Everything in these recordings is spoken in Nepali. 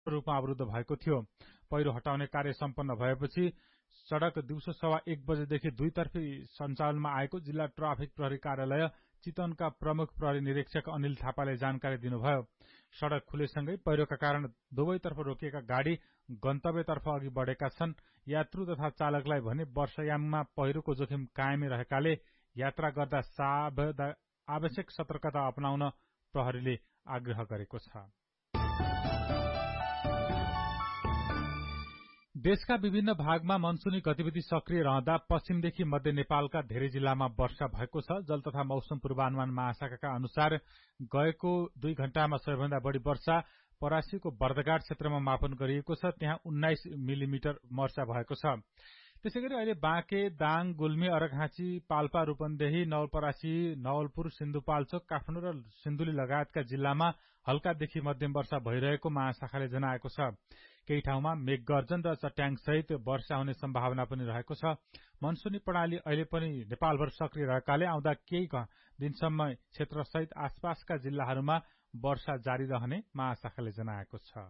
रूपमा अवरुद्ध भएको थियो। पहिरो हटाउने कार्य सम्पन्न भएपछि सड़क दिउँसो 1:15 बजेदेखि दुईतर्फी सञ्चालनमा आएको जिल्ला ट्राफिक प्रहरी कार्यालय चितवनका प्रमुख प्रहरी निरीक्षक अनिल थापाले जानकारी दिनुभयो। सड़क खुलेसँगै पहिरोका कारण दुवैतर्फ रोकिएका गाड़ी गन्तव्यतर्फ अघि बढ़ेका छन्। यात्रु तथा चालकलाई भने वर्षायाममा पहिरोको जोखिम कायमै रहेकाले यात्रा गर्दा आवश्यक सतर्कता अपनाउन प्रहरीले आग्रह गरेको छ। देशका विभिन्न भागमा मनसुनी गतिविधि सक्रिय रहँदा पश्चिमदेखि मध्य नेपालका धेरै जिल्लामा वर्षा भएको छ। जल तथा मौसम पूर्वानुमान महाशाखाका अनुसार गएको 2 घण्टामा सबैभन्दा बढ़ी वर्षा परासीको बर्दघाट क्षेत्रमा मापन गरिएको छ। त्यहाँ 19 मिलिमिटर वर्षा भएको छ। त्यसैगरी अहिले बाँके, दाङ, गुल्मी, अरकहाँची, पाल्पा, रूपन्देही, नवलपरासी, नवलपुर, सिन्धुपाल्चोक, काठमाडौँ र सिन्धुली लगायतका जिल्लामा हल्कादेखि मध्यम वर्षा भइरहेको महाशाखाले जनाएको छ। केही ठाउँमा मेघगर्जन र चट्याङ सहित वर्षा हुने सम्भावना पनि रहेको छ। मनसुनी प्रणाली अहिले पनि नेपालभर सक्रिय रहेकाले आउँदा केही दिनसम्म क्षेत्रसहित आसपासका जिल्लाहरूमा वर्षा जारी रहने महाशाखाले जनाएको छ।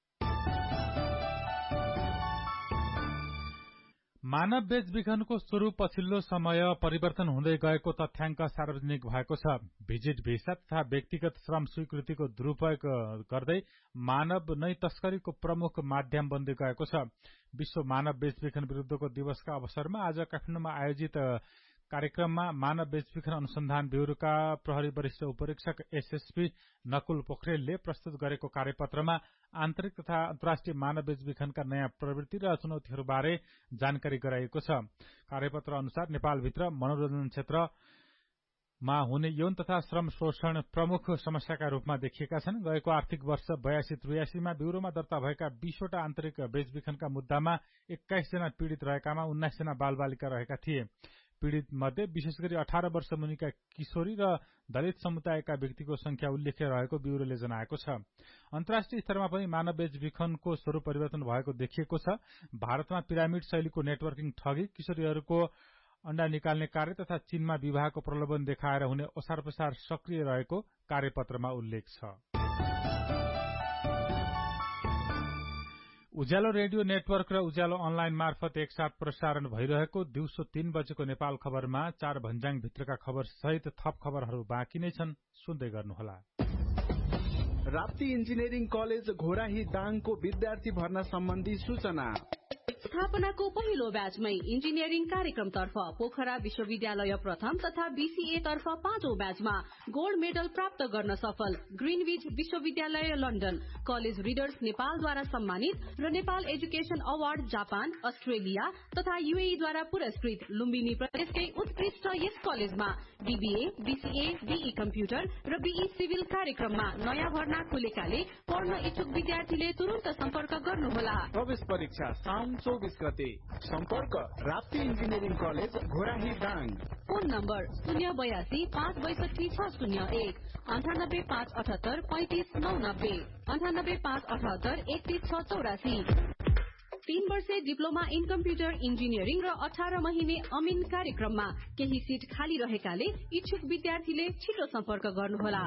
मानव बेचबिखनको स्वरूप पछिल्लो समय परिवर्तन हुँदै गएको तथ्याङ्क सार्वजनिक भएको छ। भिजिट भिसा तथा व्यक्तिगत श्रम स्वीकृतिको दुरूपयोग गर्दै मानव नै तस्करीको प्रमुख माध्यम बन्दै गएको छ। विश्व मानव बेचबिखन विरूद्धको दिवसका अवसरमा आज काठमाडौँमा आयोजित कार्यक्रममा मानव बेचबिखन अनुसन्धान ब्यूरोका प्रहरी वरिष्ठ उपरीक्षक एसएसपी नकुल पोखरेलले प्रस्तुत गरेको कार्यपत्रमा आन्तरिक तथा अन्तर्राष्ट्रिय मानव बेचबिखनका नयाँ प्रवृत्ति र चुनौतीहरूबारे जानकारी गराइएको छ। कार्यपत्र अनुसार नेपालभित्र मनोरञ्जन क्षेत्रमा हुने यौन तथा श्रम शोषण प्रमुख समस्याका रूपमा देखिएका छन्। गएको आर्थिक वर्ष 82-83 मा ब्यूरोमा दर्ता भएका 20 वटा आन्तरिक बेचबिखनका मुद्दामा 21 जना पीड़ित रहेकामा 19 जना बालबालिका रहेका थिए। पीड़ित मध्ये विशेष गरी 18 वर्ष मुनिका किशोरी र दलित समुदायका व्यक्तिको संख्या उल्लेख्य रहेको ब्यूरोले जनाएको छ। अन्तर्राष्ट्रिय स्तरमा पनि मानव बेचबिखनको स्वरूप परिवर्तन भएको देखिएको छ। भारतमा पिरामिड शैलीको नेटवर्किङ ठगी, किशोरीहरूको अण्डा निकाल्ने कार्य तथा चीनमा विवाहको प्रलोभन देखाएर हुने ओसारपसार सक्रिय रहेको कार्यपत्रमा उल्लेख छ। उज्यालो रेडियो नेटवर्क र उज्यालो अनलाइन मार्फत एकसाथ प्रसारण भइरहेको दिउँसो 3 बजेको नेपाल खबरमा 4 भन्ज्याङ भित्रका खबर सहित थप खबरहरू बाँकी नै छन्। सुन्दै गर्नुहोला। राप्ती इन्जिनियरिङ कलेज घोराही दाङको विद्यार्थी भर्ना सम्बन्धी सूचना। स्थापनाको पहिलो ब्याचमै इन्जिनियरिङ कार्यक्रमतर्फ पोखरा विश्वविद्यालय प्रथम तथा बीसीए तर्फ 5औं ब्याचमा गोल्ड मेडल प्राप्त गर्न सफल ग्रीनविच विश्वविद्यालय लन्डन, कलेज रिडर्स नेपालद्वारा सम्मानित र Nepal education award Japan, Australia तथा यूएई द्वारा पुरस्कृत लुम्बिनी प्रदेशकै उत्कृष्ट यस कलेजमा बीबीए, बीसीए, बीई कम्प्युटर र बीई सिभिल कार्यक्रममा नयाँ भर्ना खुलेकाले पढ्न इच्छुक विद्यार्थीले तुरुन्त सम्पर्क गर्नुहोला। प्रवेश परीक्षा साउन 24 गते। सम्पर्क Rapti engineering college Ghorahi Dang. Phone number 082 562 601 98 578 35 990 98 578 31 684। 3 वर्षे डिप्लोमा इन कम्प्युटर इन्जिनियरिङ र 18 महिने अमिन कार्यक्रममा केही सीट खाली रहेकाले इच्छुक विद्यार्थीले छिटो सम्पर्क गर्नुहोला।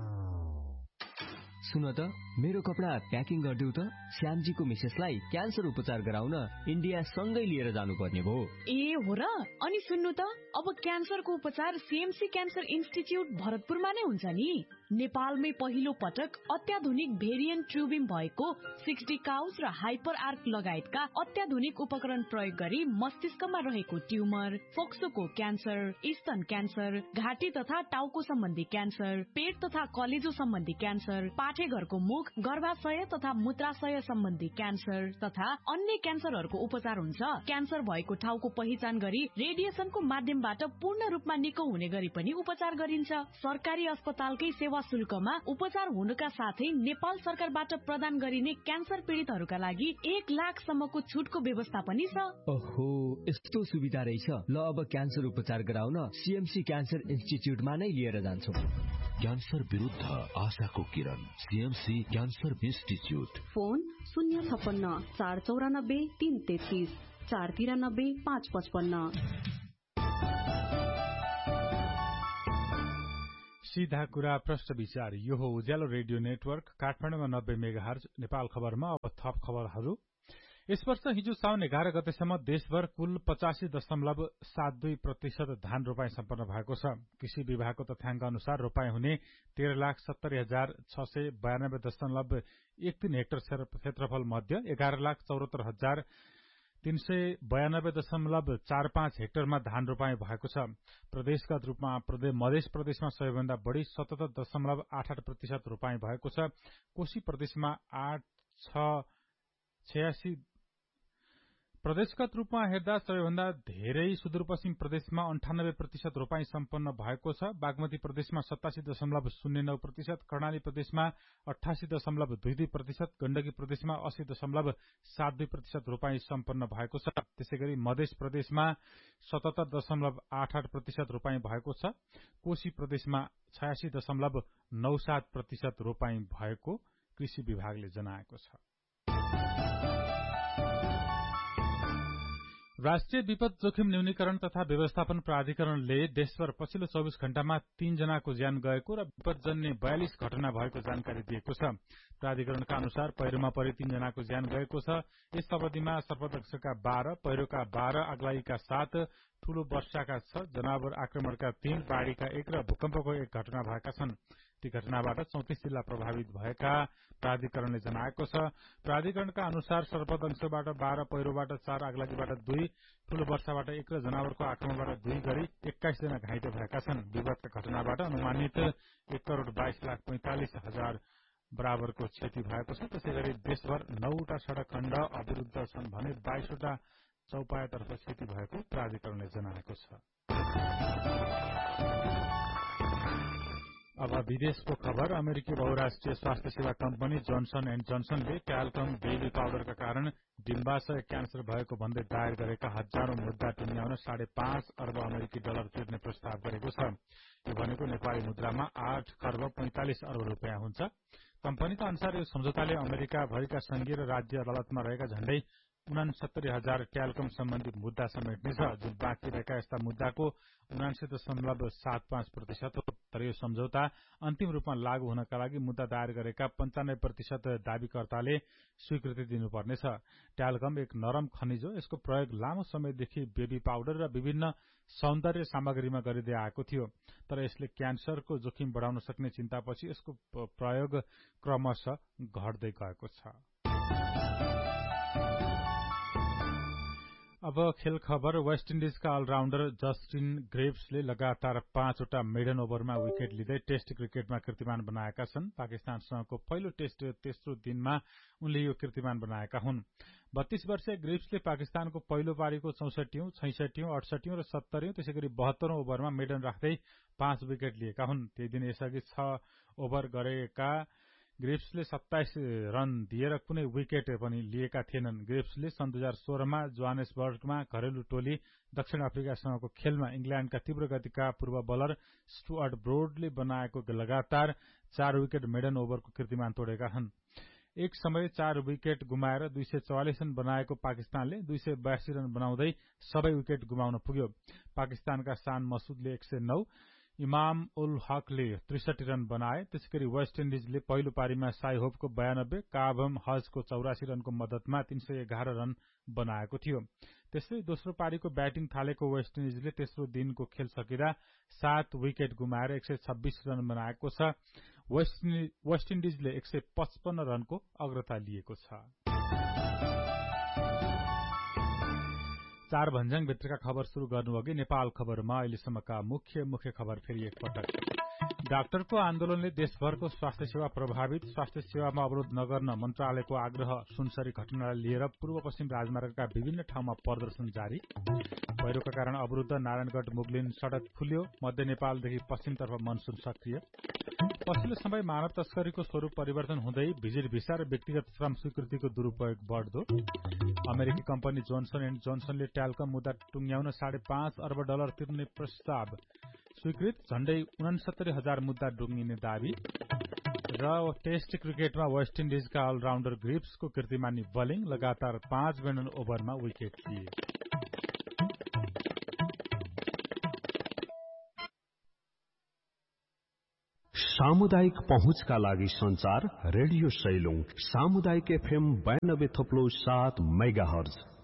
सुन त, मेरो कपडा प्याकिङ गरिदेऊ त। श्यामजीको मिसेसलाई क्यान्सर उपचार गराउन इन्डिया सँगै लिएर जानुपर्ने भयो। ए हो र? अनि सुन्नु त, अब क्यान्सरको उपचार सीएमसी क्यान्सर इन्स्टिच्युट भरतपुरमा नै हुन्छ नि। नेपालमै पहिलो पटक अत्याधुनिक भेरिएन्ट ट्युबिङ भएको 60 काउस र हाइपर आर्क लगायतका अत्याधुनिक उपकरण प्रयोग गरी मस्तिष्कमा रहेको ट्युमर, फोक्सोको क्यान्सर, स्तन क्यान्सर, घाँटी तथा टाउको सम्बन्धी क्यान्सर, पेट तथा कलेजो सम्बन्धी क्यान्सर, पाठेघरको मुख, गर्भाशय तथा मूत्राशय सम्बन्धी क्यान्सर तथा अन्य क्यान्सरहरूको उपचार हुन्छ। क्यान्सर भएको ठाउँको पहिचान गरी रेडिएसनको माध्यमबाट पूर्ण रूपमा निको हुने गरी पनि उपचार गरिन्छ। सरकारी अस्पतालकै सेवा शुल्कमा उपचार हुनुका साथै नेपाल सरकारबाट प्रदान गरिने क्यान्सर पीड़ितहरूका लागि 1 लाखसम्मको छुटको व्यवस्था पनि छ। ओहो, यस्तो सुविधा रहेछ। ल, अब क्यान्सर उपचार गराउन सीएमसी क्यान्सर इन्स्टिच्युटमा नै लिएर जान्छौं। क्यान्सर विरुद्ध आशाको किरण, सीएमसी क्यान्सर इन्स्टिच्युट। फोन 056 494 333 493 555। सीधा कुरा प्रश्न विचार। यो हो उज्यालो रेडियो नेटवर्क काठमाडौँमा 90 मेगाहर्ज। नेपाल खबरमा अब थप खबरहरू। यस वर्ष हिजो साउन 11 गतेसम्म देशभर कुल 85.72% धान रोपाई सम्पन्न भएको छ। कृषि विभागको तथ्याङ्क अनुसार रोपाई हुने 13,70,692.13 हेक्टर क्षेत्रफल मध्ये 11,74,392.45 हेक्टरमा धान रोपाई भएको छ। प्रदेशगत रूपमा मध्य प्रदेशमा सबैभन्दा बढ़ी 77.88% रोपाई भएको छ। कोशी प्रदेशमा 86। प्रदेशगत रूपमा हेर्दा सबैभन्दा धेरै सुदूरपश्चिम प्रदेशमा 98% रोपाई सम्पन्न भएको छ। बागमती प्रदेशमा 87.09%, कर्णाली प्रदेशमा 88.22%, गण्डकी प्रदेशमा 80.72% रोपाई सम्पन्न भएको छ। त्यसैगरी मध्य प्रदेशमा 77.88% रोपाई भएको छ। कोशी प्रदेशमा 86.97% रोपाई भएको कृषि विभागले जनाएको छ। राष्ट्रिय विपद जोखिम न्यूनीकरण तथा व्यवस्थापन प्राधिकरणले देशभर पछिल्लो 24 घण्टामा 3 जनाको ज्यान गएको र विपदजन्य 42 घटना भएको जानकारी दिएको छ। प्राधिकरणका अनुसार पहिरोमा परि 3 जनाको ज्यान गएको छ। यस अवधिमा सर्पदंशका 12, पहिरोका 12, आगलागीका 7, ठूलो वर्षाका 6, जनावर आक्रमणका 3, बाढ़ीका 1 र भूकम्पको 1 घटना भएका छन्। ती घटनाबाट 34 जिल्ला प्रभावित भएका प्राधिकरणले जनाएको छ। प्राधिकरणका अनुसार सर्पदंशबाट 12, पहिरोबाट 4, आगलागीबाट 2, ठूलो वर्षाबाट 1 र जनावरको आक्रमणबाट 2 गरी 21 जना घाइते भएका छन्। विगतका घटनाबाट अनुमानित 1,22,45,000 बराबरको क्षति भएको छ। त्यसैगरी देशभर 9 वटा सड़क खण्ड अवरुद्ध छन् भने 22 वटा चौपायातर्फ क्षति भएको प्राधिकरणले जनाएको छ। अब विदेशको खबर। अमेरिकी बहुराष्ट्रिय स्वास्थ्य सेवा कम्पनी जोन्सन एण्ड जोन्सनले ट्याल्कम बेबी पाउडरका कारण डिम्बाशय क्यान्सर भएको भन्दै दायर गरेका हजारौं मुद्दा टुङ्ग्याउन $5.5 अर्ब अमेरिकी डलर तिर्ने प्रस्ताव गरेको छ। यो भनेको नेपाली मुद्रामा 8 खर्ब 45 अर्ब रुपियाँ हुन्छ। कम्पनीका अनुसार यो सम्झौताले अमेरिका भरिका संघीय र राज्य अदालतमा रहेका झण्डै 69,000 ट्याल्कम सम्बन्धी मुद्दा समेट्नेछ, जुन बाँकी रहेका यस्ता मुद्दाको 79.75% हो। तर यो सम्झौता अन्तिम रूपमा लागू हुनका लागि मुद्दा दायर गरेका 95% दावीकर्ताले स्वीकृति दिनुपर्नेछ। ट्याल्कम एक नरम खनिज हो। यसको प्रयोग लामो समयदेखि बेबी पाउडर र विभिन्न सौन्दर्य सामग्रीमा गरिँदै आएको थियो। तर यसले क्यान्सरको जोखिम बढ़ाउन सक्ने चिन्तापछि यसको प्रयोग क्रमशः घट्दै गएको छ। अब खेल खबर। वेस्ट इन्डिजका अलराउण्डर जस्टिन ग्रेव्सले लगातार 5 वटा मेडन ओभरमा विकेट लिँदै टेस्ट क्रिकेटमा कीर्तिमान बनाएका छन्। पाकिस्तानसँगको पहिलो टेस्ट तेस्रो दिनमा उनले यो कीर्तिमान बनाएका हुन्। 32 वर्षीय ग्रेव्सले पाकिस्तानको पहिलो पारीको 64औं, 66औं, 68औं र 70औं त्यसैगरी 72औं ओभरमा मेडन राख्दै 5 विकेट लिएका हुन्। त्यही दिन यसअघि 6 ओभर गरेका ग्रेव्सले 27 रन दिएर कुनै विकेट पनि लिएका थिएनन्। ग्रेव्सले सन् 2016 मा जोहान्सबर्गमा घरेलु टोली दक्षिण अफ्रिकासँगको खेलमा इंग्ल्याण्डका तीव्र गतिका पूर्व बलर स्टुअर्ट ब्रोडले बनाएको लगातार 4 विकेट मेडन ओभरको कीर्तिमान तोडेका छन्। एक समय 4 विकेट गुमाएर 244 रन बनाएको पाकिस्तानले 282 रन बनाउँदै सबै विकेट गुमाउन पुग्यो। पाकिस्तानका शान मसूदले 109, इमाम उल हकले 63 रन बनाए। त्यसैगरी वेस्ट इन्डिजले पहिलो पारीमा साई होपको 92, काभम हजको 84 रनको मद्दतमा 311 रन बनाएको थियो। त्यसै दोस्रो पारीको ब्याटिङ थालेको वेस्ट इन्डिजले तेस्रो दिनको खेल सकिँदा 7 विकेट गुमाएर 126 रन बनाएको छ। वेस्ट इन्डिजले 155 रनको अग्रता लिएको छ। 4 भन्ज्याङ भित्रका खबर शुरू गर्नुअघि नेपाल खबरमा अहिलेसम्मका मुख्य खबर फेरि एकपटक। डाक्टरको आन्दोलनले देशभरको स्वास्थ्य सेवा प्रभावित, स्वास्थ्य सेवामा अवरोध नगर्न मन्त्रालयको आग्रह। सुनसरी घटनालाई लिएर पूर्व पश्चिम राजमार्गका विभिन्न ठाउँमा प्रदर्शन जारी। पहिरोका कारण अवरुद्ध नारायणगढ़ मुगलिन सड़क खुल्यो। मध्य नेपालदेखि पश्चिमतर्फ मनसून सक्रिय। पछिल्लो समय मानव तस्करीको स्वरूप परिवर्तन हुँदै भिजिट भिसा र व्यक्तिगत श्रम स्वीकृतिको दुरूपयोग बढ्दो। अमेरिकी कम्पनी जोन्सन एण्ड जोन्सनले ट्याल्कम मुद्दा टुङ्ग्याउन $5.5 अर्ब डलर तिर्ने प्रस्ताव स्वीकृत। झण्डै 69,000 मुद्दा डुङ्गिने दावी। र टेस्ट क्रिकेटमा वेस्ट इन्डिजका अलराउण्डर ग्रेव्सको कीर्तिमानी बलिङ, लगातार 5 मेडन ओभरमा विकेट लिए। सामुदायिक पहुँचका लागि संचार रेडियो सैलुङ सामुदायिक FM 92.7 मेगाहर्ज